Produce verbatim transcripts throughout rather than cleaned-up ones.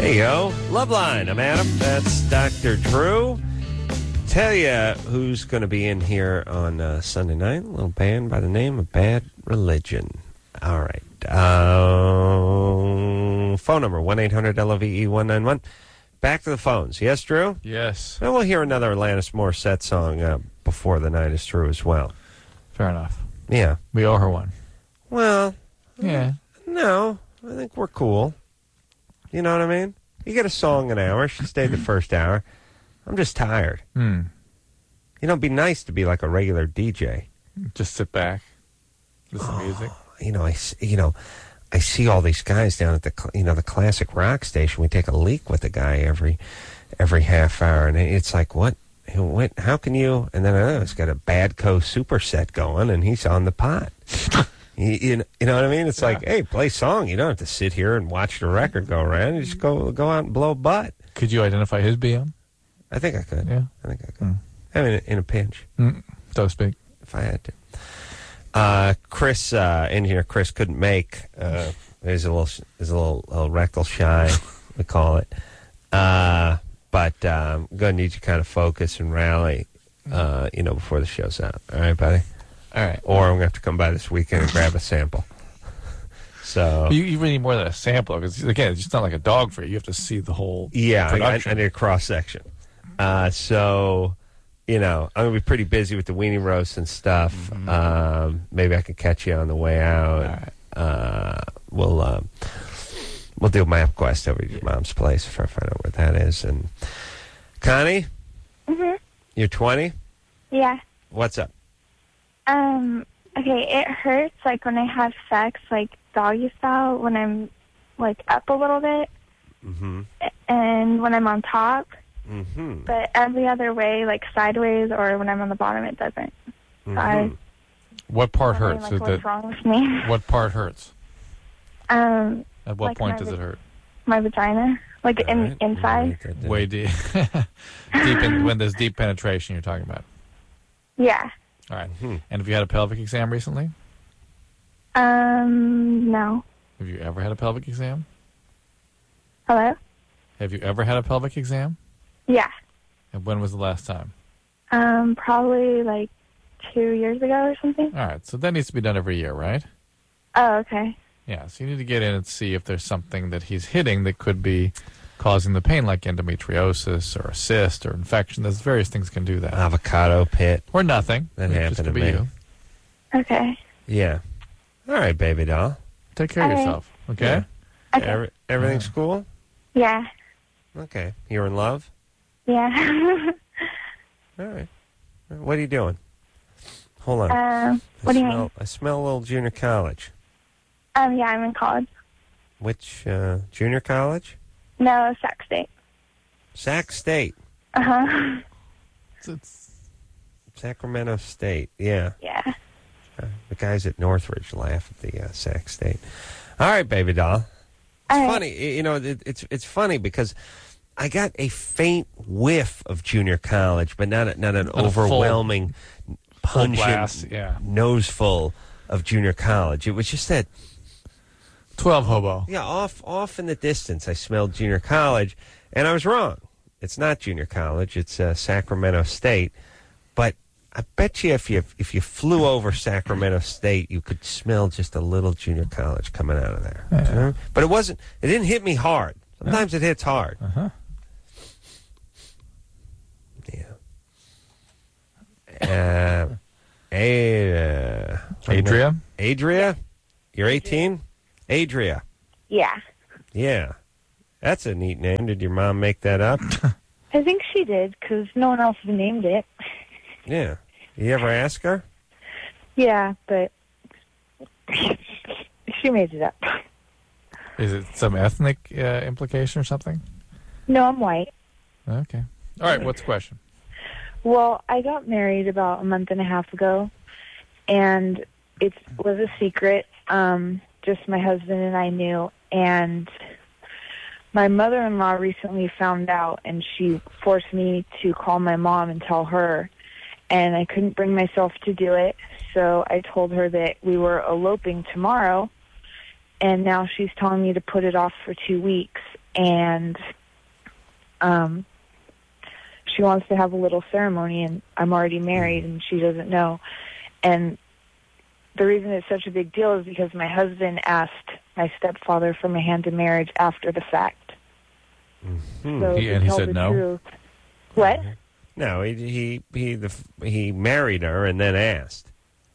There you go. Loveline. I'm Adam. That's Doctor Drew. Tell you who's going to be in here on uh, Sunday night. A little band by the name of Bad Religion. All right. Uh, phone number, one eight hundred L O V E one nine one. Back to the phones. Yes, Drew? Yes. Well, we'll hear another Alanis Morissette song uh, before the night is through as well. Fair enough. Yeah. We owe her one. Well, yeah. No, I think we're cool. You know what I mean? You get a song an hour. She stayed the first hour. I'm just tired. Hmm. You know, it'd be nice to be like a regular D J. Just sit back, listen oh, to music. You know, I you know, I see all these guys down at the you know the classic rock station. We take a leak with the guy every every half hour, and it's like, what? What? How can you? And then I know he's got a Badco superset going, and he's on the pot. You, you, you know what I mean? It's yeah. like, hey, play song. You don't have to sit here and watch the record go around. You just go go out and blow butt. Could you identify his B M? I think I could. Yeah. I think I could. Mm. I mean, in a pinch. Mm. So to speak. If I had to. Uh, Chris, uh, in here, Chris couldn't make. Uh, he's a little, he's a little, little rectal shy, we call it. Uh, but um, I'm going to need you to kind of focus and rally, uh, you know, before the show's out. All right, buddy? All right. Or I'm going to have to come by this weekend and grab a sample. So you, you really need more than a sample because, again, it's just not like a dog for you. You have to see the whole Yeah, I, production. I need a cross-section. Uh, so, you know, I'm going to be pretty busy with the weenie roast and stuff. Mm-hmm. Um, maybe I could catch you on the way out. All right. Uh, we'll, uh, we'll do a map quest over to your mom's place if I find out where that is. And Connie? Mm-hmm. You're twenty? Yeah. What's up? Um, okay, it hurts, like, when I have sex, like, doggy style, when I'm, like, up a little bit. Mm-hmm. And when I'm on top. Mm-hmm. But every other way, like, sideways or when I'm on the bottom, it doesn't. Mm-hmm. So I, what part I hurts? like, Is what's that, wrong with me? What part hurts? Um, At what like point my does va- it hurt? My vagina. Like, All in, right. inside. Right, that- Way deep. deep in, when there's deep penetration you're talking about. Yeah. All right. Mm-hmm. And have you had a pelvic exam recently? Um, no. Have you ever had a pelvic exam? Hello? Have you ever had a pelvic exam? Yeah. And when was the last time? Um, probably, like, two years ago or something. All right. So that needs to be done every year, right? Oh, okay. Yeah. So you need to get in and see if there's something that he's hitting that could be causing the pain, like endometriosis or a cyst or infection. There's various things can do that. Avocado pit. Or nothing. That It happened just to could be me. you. Okay. Yeah. All right, baby doll. Take care of All right. yourself. Okay? Yeah. Okay. Every, everything's Yeah. cool? Yeah. Okay. You're in love? Yeah. All right. What are you doing? Hold on. um, what I do you smell, mean? I smell a little junior college. Um, yeah, I'm in college. Which, uh, junior college? No, Sac State. Sac State. Uh-huh. It's, it's, Sacramento State. Yeah. Yeah. Uh, the guys at Northridge laugh at the uh, Sac State. All right, baby doll. It's All right. funny. You know, it, it's it's funny because I got a faint whiff of junior college, but not a, not an Not a full- overwhelming, pungent blast, yeah. noseful of junior college. It was just that, twelve hobo. yeah, off off in the distance, I smelled junior college, and I was wrong. It's not junior college. It's uh, Sacramento State. But I bet you if you if you flew over Sacramento State, you could smell just a little junior college coming out of there. Yeah. You know? But it wasn't. It didn't hit me hard. Sometimes it hits hard. Uh-huh. Yeah. Uh, Ada. Adria? Adria? You're eighteen? Adria. Yeah. Yeah. That's a neat name. Did your mom make that up? I think she did, because no one else has named it. Yeah. You ever ask her? Yeah, but she made it up. Is it some ethnic uh, implication or something? No, I'm white. Okay. All right, what's the question? Well, I got married about a month and a half ago, and it was a secret. Um, just my husband and I knew, and my mother-in-law recently found out, and she forced me to call my mom and tell her, and I couldn't bring myself to do it, so I told her that we were eloping tomorrow, and now she's telling me to put it off for two weeks, and um, she wants to have a little ceremony, and I'm already married, and she doesn't know. And the reason it's such a big deal is because my husband asked my stepfather for my hand in marriage after the fact. Mm-hmm. So He- to and he tell said the no? truth- What? No, he he he the he married her and then asked.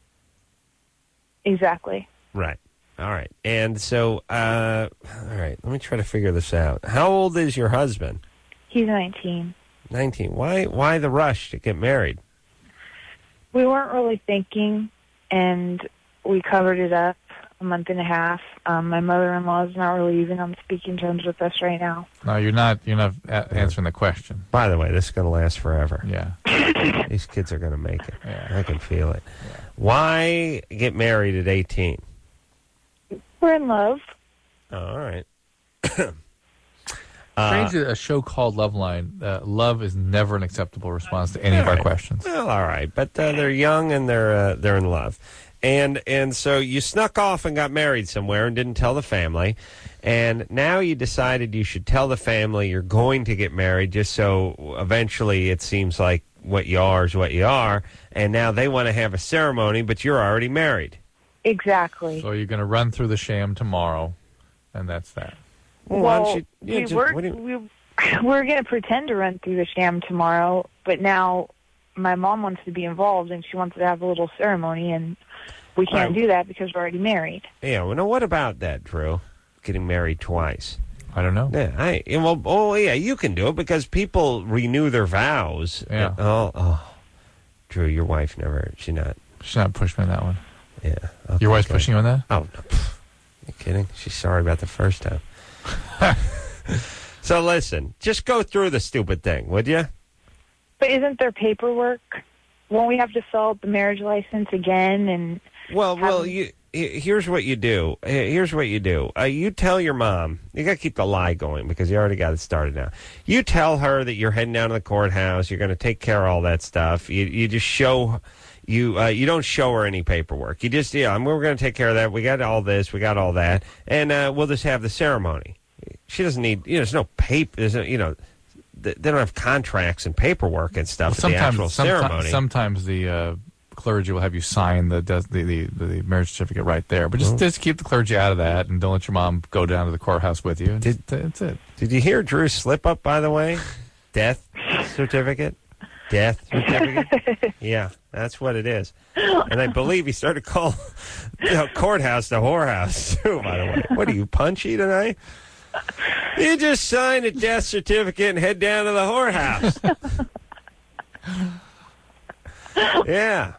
Exactly. Right. All right. And so, uh, all right. Let me try to figure this out. How old is your husband? He's nineteen. Nineteen. Why? Why the rush to get married? We weren't really thinking, and we covered it up a month and a half. Um, my mother-in-law is not really even on speaking terms with us right now. No, you're not. You're not a- answering the question. By the way, this is going to last forever. Yeah. These kids are going to make it. Yeah. I can feel it. Why get married at eighteen? We're in love. Oh, all right. Strangely, a show called Loveline, uh, love is never an acceptable response to any of our Right. questions. Well, all right, but uh, they're young and they're uh, they're in love, and and so you snuck off and got married somewhere and didn't tell the family, and now you decided you should tell the family you're going to get married, just so eventually it seems like what you are is what you are, and now they want to have a ceremony, but you're already married. Exactly. So you're going to run through the sham tomorrow, and that's that. Well, why don't Well, you- yeah, we just- were what do you- we, we're going to pretend to run through the sham tomorrow, but now my mom wants to be involved, and she wants to have a little ceremony, and we can't Right. do that because we're already married. Yeah, well, now what about that, Drew? Getting married twice. I don't know. Yeah, I yeah, well, oh yeah, you can do it because people renew their vows. Yeah. Oh, oh, Drew, your wife never. She not. She's not pushing me on that one. Yeah. Okay, Your wife's good. pushing you on that? Oh, no. Pff, you kidding? She's sorry about the first time. So listen, just go through the stupid thing, would you? But isn't there paperwork? Won't we have to fill out the marriage license again? And Well, well, Haven't- you. he- Here's what you do. He- Here's what you do. Uh, you tell your mom. You got to keep the lie going because you already got it started now. You tell her that you're heading down to the courthouse. You're going to take care of all that stuff. You you just show. You uh, you don't show her any paperwork. You just yeah. I'm, we're going to take care of that. We got all this. We got all that, and uh, we'll just have the ceremony. She doesn't need. You know, there's no paper. There's no, you know. They they don't have contracts and paperwork and stuff for the actual sometimes, ceremony. sometimes the uh, clergy will have you sign the, des- the the the marriage certificate right there. But just, just keep the clergy out of that, and don't let your mom go down to the courthouse with you. Did- That's it. Did you hear Drew's slip up, by the way? Death certificate? Death certificate? Yeah, that's what it is. And I believe he started to call you know, courthouse the whorehouse, too, by the way. What, are you punchy tonight? You just sign a death certificate and head down to the whorehouse. Yeah.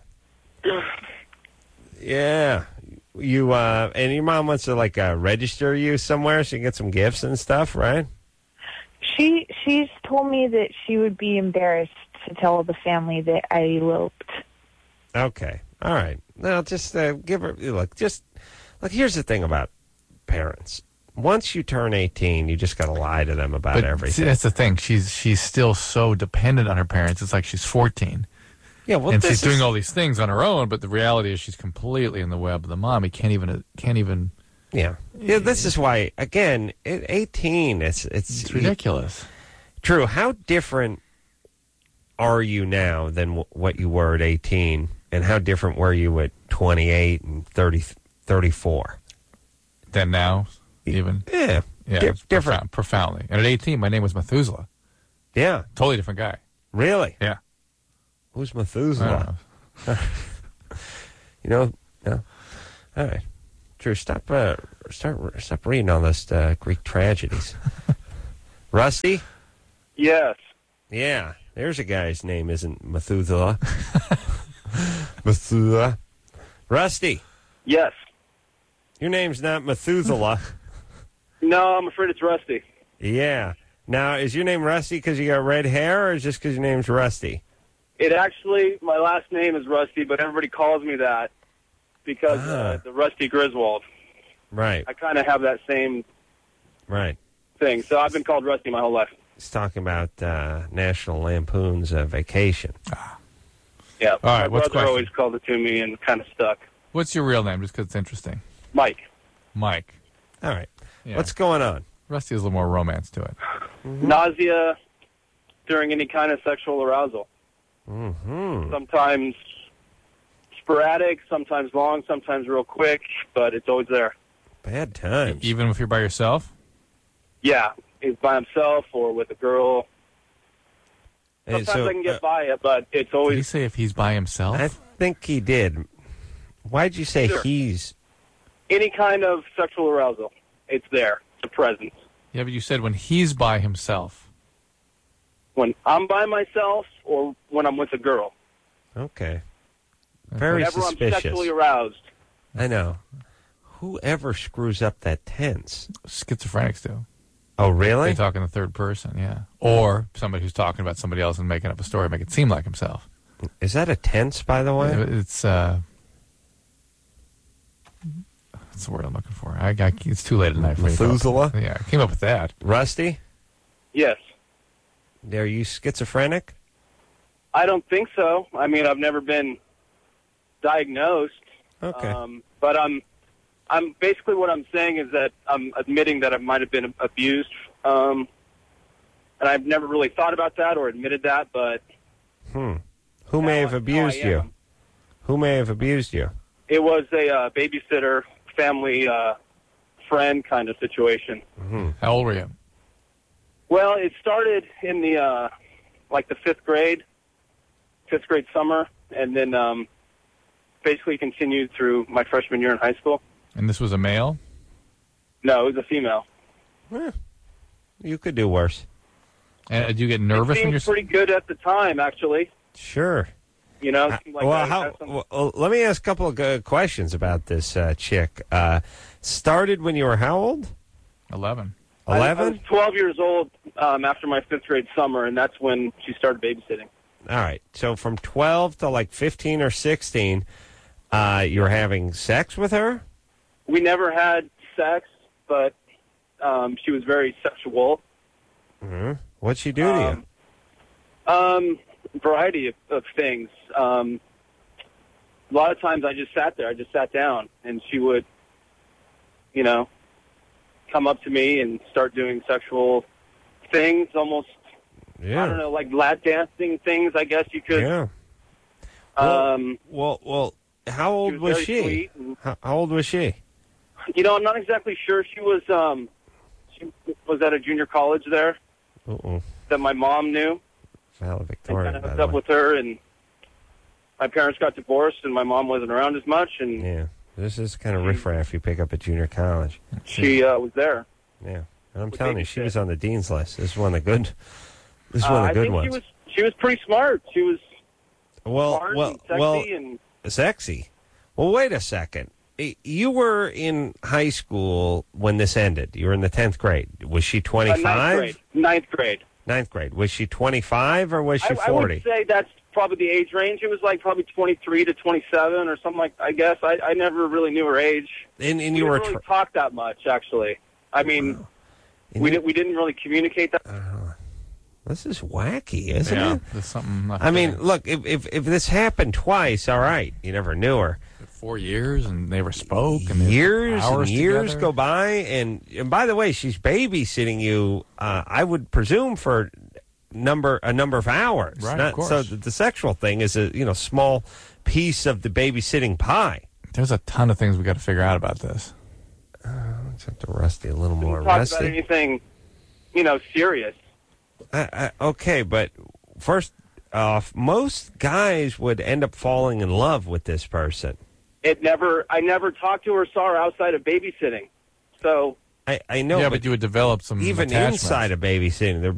Yeah. You, uh, and your mom wants to, like, uh, register you somewhere so you can get some gifts and stuff, right? she she's told me that she would be embarrassed to tell the family that I eloped. Okay. All right. Now, just uh, give her, look, just, look, here's the thing about parents. Once you turn eighteen, you just got to lie to them about But everything. see, that's the thing. She's she's still so dependent on her parents. It's like she's fourteen. yeah, well, and this she's doing is- all these things on her own, but the reality is she's completely in the web of the mom. He can't even can't even. Yeah. Yeah, this is why, again, at eighteen, it's, it's, It's ridiculous. True. How different are you now than w- what you were at eighteen? And how different were you at twenty-eight and thirty, thirty-four? Then now, even Yeah. yeah, Di- it's different. profound, profoundly. And at eighteen, my name was Methuselah. Yeah. Totally different guy. Really? Yeah. Who's I don't Methuselah? know. You know? No. All right. Drew, stop, uh, start, stop reading all those uh, Greek tragedies. Rusty? Yes. Yeah. There's a guy's name isn't Methuselah. Methuselah. Rusty, Yes. your name's not Methuselah. No, I'm afraid it's Rusty. Yeah. Now, is your name Rusty because you got red hair, or is just because your name's Rusty? It actually, my last name is Rusty, but everybody calls me that because Ah. uh, the Rusty Griswold. Right. I kind of have that same Right. thing. So I've been called Rusty my whole life. He's talking about uh, National Lampoon's uh, Vacation. Yeah. All right, My what's the brother question? always called it to me and kind of stuck. What's your real name? Just because it's interesting. Mike. Mike. All right. Yeah. What's going on? Rusty has a little more romance to it. Mm-hmm. Nausea during any kind of sexual arousal. Mm-hmm. Sometimes sporadic, sometimes long, sometimes real quick, but it's always there. Bad times. Even if you're by yourself? Yeah, he's by himself or with a girl. Hey, Sometimes so, I can get uh, by it, but it's Did he always say if he's by himself? I think he did. Why'd you say Sure. he's? any kind of sexual arousal. It's there. It's a presence. Yeah, but you said when he's by himself. When I'm by myself or when I'm with a girl. Okay. Very Whenever I'm suspicious. sexually aroused. I know. Whoever screws up that tense? Schizophrenics do. Oh, really? They talk in the third person, yeah. Or somebody who's talking about somebody else and making up a story, make it seem like himself. Is that a tense, by the way? It's, uh... That's the word I'm looking for. I, I, it's too late at night for me. to- Methuselah? Yeah, I came up with that. Rusty? Yes. Are you schizophrenic? I don't think so. I mean, I've never been diagnosed. Okay. Um, but I'm, I'm basically what I'm saying is that I'm admitting that I might have been abused. Um, and I've never really thought about that or admitted that, but Hmm. Who may now have I- now I abused you? am. Who may have abused you? It was a uh, babysitter, family uh, friend kind of situation. How old were you? Well, it started in the uh, like the fifth grade, fifth grade summer, and then um, basically continued through my freshman year in high school. And this was a male? No, it was a female. Eh, you could do worse. And did you get nervous It when seemed you're... pretty good at the time, actually. Sure. You know, Uh, it seemed like well, I how? had some- Well, uh, let me ask a couple of good questions about this uh, chick. Uh, started when you were how old? eleven. I- I was Eleven. twelve years old um, after my fifth grade summer, and that's when she started babysitting. All right. So from twelve to like fifteen or sixteen, uh, you were having sex with her. We never had sex, but um, she was very sexual. Mm-hmm. What'd she do to Um, um, variety of, of things. Um, a lot of times I just sat there. I just sat down, and she would, you know, come up to me and start doing sexual things, almost, you? Yeah. I don't know, like lap dancing things, I guess you could. Yeah. Well, Um, well, well, how old she was was very she? sweet and- How, how old was she? You know, I'm not exactly sure. She was, um, she was at a junior college there Uh-oh. that my mom knew. and Valedictorian, kind of by hooked the up way. with her, and my parents got divorced, and my mom wasn't around as much, and Yeah. This is kind of riffraff you pick up at junior college. she uh, was there. Yeah. And I'm With telling you, she babysit. was on the dean's list. This is one of the good. This is Uh, one of the I good think ones. she was she was pretty smart. She was well, smart well, and sexy, well, and sexy. Well, wait a second. Y- You were in high school when this ended. You were in the tenth grade. Was she uh, twenty-five? ninth grade. Ninth grade. Ninth grade. Was she twenty-five or was she I, I forty? would say that's probably the age range. It was like probably twenty-three to twenty-seven or something like. I guess I, I never really knew her age. and, and we you were. didn't really Tr- talk that much, actually. I mean, and we you- didn't we didn't really communicate that. This is wacky, isn't Yeah, it? there's something... not I mean, there. look, if, if if this happened twice, all right, you never knew her. Four years and they never spoke. And they Years hours and years together. go by, and and by the way, she's babysitting you. Uh, I would presume for number a number of hours. Right, of Not, course. So the, the sexual thing is a you know small piece of the babysitting pie. There's a ton of things we got to figure out about this. Let's have to Rusty a little more Talk about Rusty. anything, you know, serious. I, I, okay, but first off, most guys would end up falling in love with this person. It never. I never talked to her, saw her outside of babysitting. So I, I know, yeah, but, but you would develop some even attachments. inside of babysitting, there